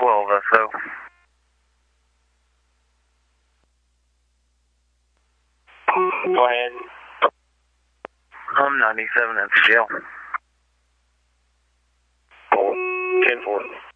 12 SO. Go ahead. I'm 97 at the jail. 10-4.